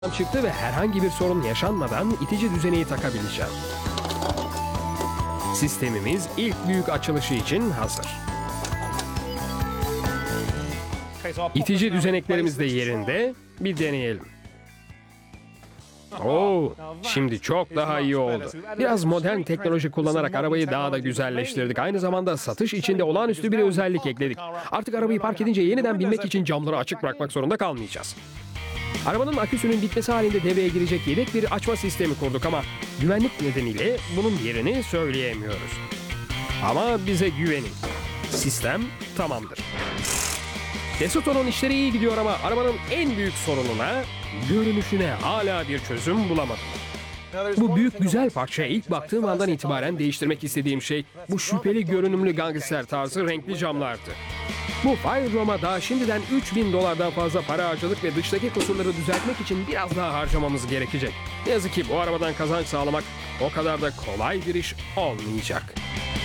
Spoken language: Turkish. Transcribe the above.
çıktı ve herhangi bir sorun yaşanmadan itici düzeneği takabileceğim. Sistemimiz ilk büyük açılışı için hazır. İtici düzeneklerimiz de yerinde. Bir deneyelim. Oo, şimdi çok daha iyi oldu. Biraz modern teknoloji kullanarak arabayı daha da güzelleştirdik. Aynı zamanda satış içinde olağanüstü bir özellik ekledik. Artık arabayı park edince yeniden binmek için camları açık bırakmak zorunda kalmayacağız. Arabanın aküsünün bitmesi halinde devreye girecek yedek bir açma sistemi kurduk ama güvenlik nedeniyle bunun yerini söyleyemiyoruz. Ama bize güvenin. Sistem tamamdır. DeSoto'nun işleri iyi gidiyor ama arabanın en büyük sorununa, görünüşüne hala bir çözüm bulamadım. Bu büyük güzel parçaya ilk baktığım andan itibaren değiştirmek istediğim şey bu şüpheli görünümlü gangster tarzı renkli camlardı. Bu Fire Rome'a daha şimdiden $3000'dan fazla para harcadık ve dıştaki kusurları düzeltmek için biraz daha harcamamız gerekecek. Ne yazık ki bu arabadan kazanç sağlamak o kadar da kolay bir iş olmayacak.